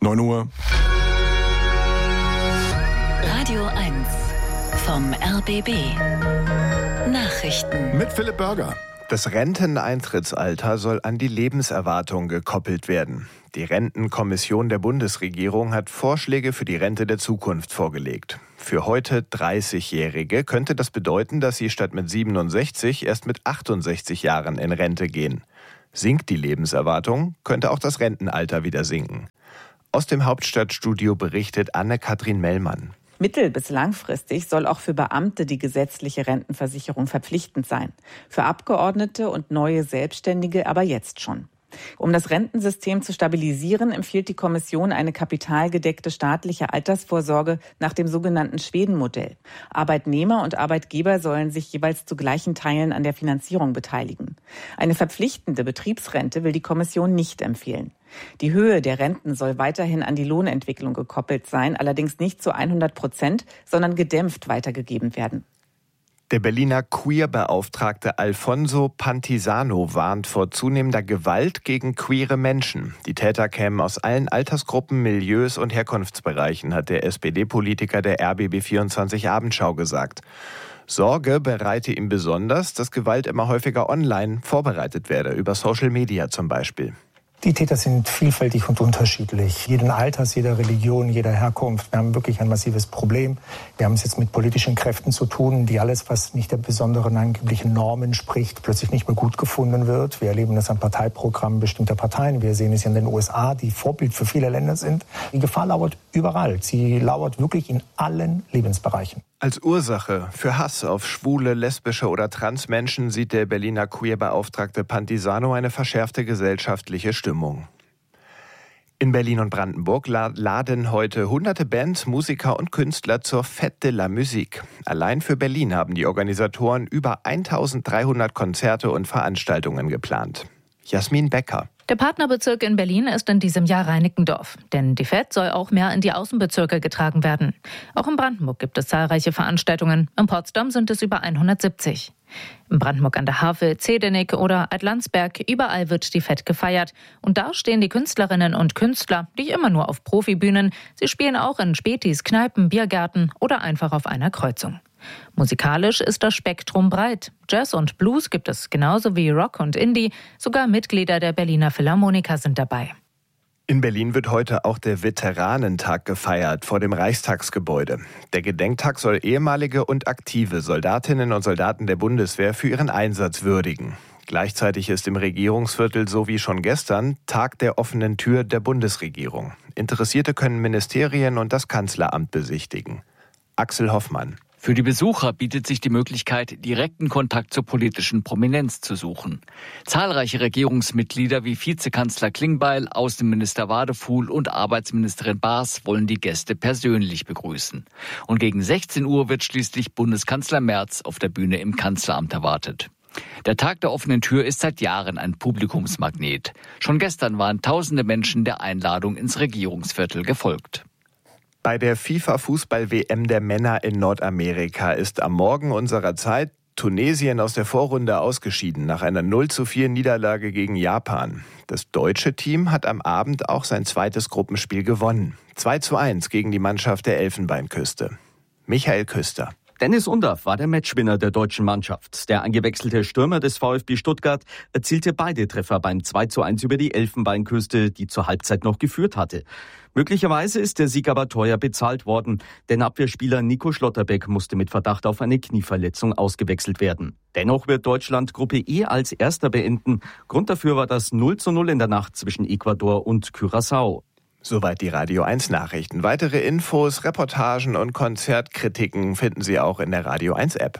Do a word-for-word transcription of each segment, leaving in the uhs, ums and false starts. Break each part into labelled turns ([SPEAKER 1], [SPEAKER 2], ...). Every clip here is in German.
[SPEAKER 1] neun Uhr.
[SPEAKER 2] Radio eins vom R B B. Nachrichten.
[SPEAKER 1] Mit Philipp Börger.
[SPEAKER 3] Das Renteneintrittsalter soll an die Lebenserwartung gekoppelt werden. Die Rentenkommission der Bundesregierung hat Vorschläge für die Rente der Zukunft vorgelegt. Für heute dreißigjährige könnte das bedeuten, dass sie statt mit siebenundsechzig erst mit achtundsechzig Jahren in Rente gehen. Sinkt die Lebenserwartung, könnte auch das Rentenalter wieder sinken. Aus dem Hauptstadtstudio berichtet Anne-Kathrin Mellmann.
[SPEAKER 4] Mittel- bis langfristig soll auch für Beamte die gesetzliche Rentenversicherung verpflichtend sein. Für Abgeordnete und neue Selbstständige aber jetzt schon. Um das Rentensystem zu stabilisieren, empfiehlt die Kommission eine kapitalgedeckte staatliche Altersvorsorge nach dem sogenannten Schweden-Modell. Arbeitnehmer und Arbeitgeber sollen sich jeweils zu gleichen Teilen an der Finanzierung beteiligen. Eine verpflichtende Betriebsrente will die Kommission nicht empfehlen. Die Höhe der Renten soll weiterhin an die Lohnentwicklung gekoppelt sein, allerdings nicht zu hundert Prozent, sondern gedämpft weitergegeben werden.
[SPEAKER 3] Der Berliner Queer-Beauftragte Alfonso Pantisano warnt vor zunehmender Gewalt gegen queere Menschen. Die Täter kämen aus allen Altersgruppen, Milieus und Herkunftsbereichen, hat der S P D-Politiker der R B B vierundzwanzig Abendschau gesagt. Sorge bereite ihm besonders, dass Gewalt immer häufiger online vorbereitet werde, über Social Media zum Beispiel.
[SPEAKER 5] Die Täter sind vielfältig und unterschiedlich. Jeden Alters, jeder Religion, jeder Herkunft. Wir haben wirklich ein massives Problem. Wir haben es jetzt mit politischen Kräften zu tun, die alles, was nicht der besonderen angeblichen Normen spricht, plötzlich nicht mehr gut gefunden wird. Wir erleben das an Parteiprogrammen bestimmter Parteien. Wir sehen es ja in den U S A, die Vorbild für viele Länder sind. Die Gefahr lauert überall. Sie lauert wirklich in allen Lebensbereichen.
[SPEAKER 3] Als Ursache für Hass auf schwule, lesbische oder trans Menschen sieht der Berliner Queer-Beauftragte Pantisano eine verschärfte gesellschaftliche Stimmung. In Berlin und Brandenburg laden heute hunderte Bands, Musiker und Künstler zur Fête de la Musique. Allein für Berlin haben die Organisatoren über eintausenddreihundert Konzerte und Veranstaltungen geplant. Jasmin Becker.
[SPEAKER 6] Der Partnerbezirk in Berlin ist in diesem Jahr Reinickendorf. Denn die Fête soll auch mehr in die Außenbezirke getragen werden. Auch in Brandenburg gibt es zahlreiche Veranstaltungen. In Potsdam sind es über hundertsiebzig. In Brandenburg an der Havel, Zedenik oder Altlandsberg, überall wird die Fête gefeiert. Und da stehen die Künstlerinnen und Künstler nicht immer nur auf Profibühnen. Sie spielen auch in Spätis, Kneipen, Biergärten oder einfach auf einer Kreuzung. Musikalisch ist das Spektrum breit. Jazz und Blues gibt es genauso wie Rock und Indie. Sogar Mitglieder der Berliner Philharmoniker sind dabei.
[SPEAKER 3] In Berlin wird heute auch der Veteranentag gefeiert vor dem Reichstagsgebäude. Der Gedenktag soll ehemalige und aktive Soldatinnen und Soldaten der Bundeswehr für ihren Einsatz würdigen. Gleichzeitig ist im Regierungsviertel so wie schon gestern Tag der offenen Tür der Bundesregierung. Interessierte können Ministerien und das Kanzleramt besichtigen. Axel Hoffmann.
[SPEAKER 7] Für die Besucher bietet sich die Möglichkeit, direkten Kontakt zur politischen Prominenz zu suchen. Zahlreiche Regierungsmitglieder wie Vizekanzler Klingbeil, Außenminister Wadefuhl und Arbeitsministerin Baas wollen die Gäste persönlich begrüßen. Und gegen sechzehn Uhr wird schließlich Bundeskanzler Merz auf der Bühne im Kanzleramt erwartet. Der Tag der offenen Tür ist seit Jahren ein Publikumsmagnet. Schon gestern waren tausende Menschen der Einladung ins Regierungsviertel gefolgt.
[SPEAKER 3] Bei der FIFA-Fußball-W M der Männer in Nordamerika ist am Morgen unserer Zeit Tunesien aus der Vorrunde ausgeschieden nach einer null zu vier Niederlage gegen Japan. Das deutsche Team hat am Abend auch sein zweites Gruppenspiel gewonnen. zwei zu eins gegen die Mannschaft der Elfenbeinküste. Michael Küster.
[SPEAKER 8] Dennis Undaff war der Matchwinner der deutschen Mannschaft. Der eingewechselte Stürmer des VfB Stuttgart erzielte beide Treffer beim zwei zu eins über die Elfenbeinküste, die zur Halbzeit noch geführt hatte. Möglicherweise ist der Sieg aber teuer bezahlt worden, denn Abwehrspieler Nico Schlotterbeck musste mit Verdacht auf eine Knieverletzung ausgewechselt werden. Dennoch wird Deutschland Gruppe E als Erster beenden. Grund dafür war das null zu null in der Nacht zwischen Ecuador und Curaçao.
[SPEAKER 3] Soweit die Radio eins Nachrichten. Weitere Infos, Reportagen und Konzertkritiken finden Sie auch in der Radio eins App.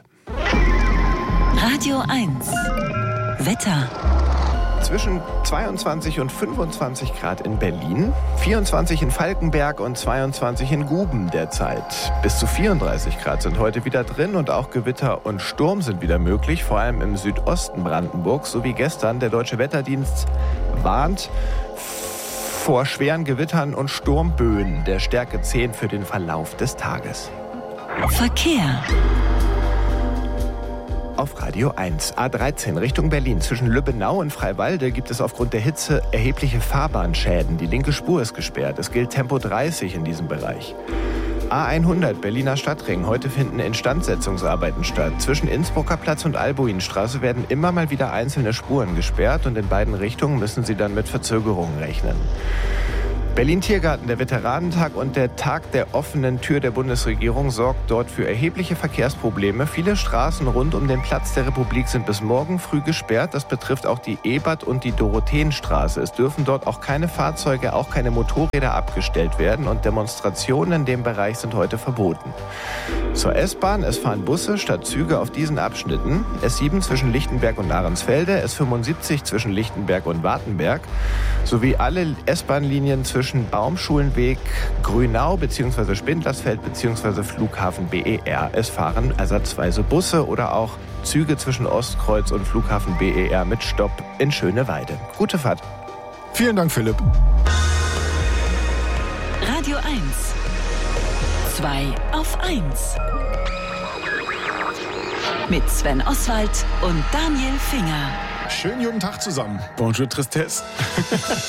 [SPEAKER 2] Radio eins Wetter.
[SPEAKER 3] Zwischen zweiundzwanzig und fünfundzwanzig Grad in Berlin, vierundzwanzig in Falkenberg und zweiundzwanzig in Guben derzeit. Bis zu vierunddreißig Grad sind heute wieder drin und auch Gewitter und Sturm sind wieder möglich, vor allem im Südosten Brandenburgs. So wie gestern, der Deutsche Wetterdienst warnt vor schweren Gewittern und Sturmböen der Stärke zehn für den Verlauf des Tages.
[SPEAKER 2] Verkehr.
[SPEAKER 3] auf Radio eins. A dreizehn Richtung Berlin. Zwischen Lübbenau und Freiwalde gibt es aufgrund der Hitze erhebliche Fahrbahnschäden. Die linke Spur ist gesperrt. Es gilt Tempo dreißig in diesem Bereich. A hundert Berliner Stadtring. Heute finden Instandsetzungsarbeiten statt. Zwischen Innsbrucker Platz und Albuinstraße werden immer mal wieder einzelne Spuren gesperrt und in beiden Richtungen müssen Sie dann mit Verzögerungen rechnen. Berlin-Tiergarten, der Veteranentag und der Tag der offenen Tür der Bundesregierung sorgt dort für erhebliche Verkehrsprobleme. Viele Straßen rund um den Platz der Republik sind bis morgen früh gesperrt. Das betrifft auch die Ebert- und die Dorotheenstraße. Es dürfen dort auch keine Fahrzeuge, auch keine Motorräder abgestellt werden und Demonstrationen in dem Bereich sind heute verboten. Zur S-Bahn, es fahren Busse statt Züge auf diesen Abschnitten. S sieben zwischen Lichtenberg und Ahrensfelde, S fünfundsiebzig zwischen Lichtenberg und Wartenberg sowie alle S-Bahn-Linien zwischen Baumschulenweg, Grünau bzw. Spindlersfeld bzw. Flughafen B E R. Es fahren ersatzweise Busse oder auch Züge zwischen Ostkreuz und Flughafen B E R mit Stopp in Schöneweide. Gute Fahrt.
[SPEAKER 1] Vielen Dank, Philipp.
[SPEAKER 2] Radio eins. zwei auf eins. Mit Sven Oswald und Daniel Finger.
[SPEAKER 1] Schönen guten Tag zusammen. Bonjour Tristesse.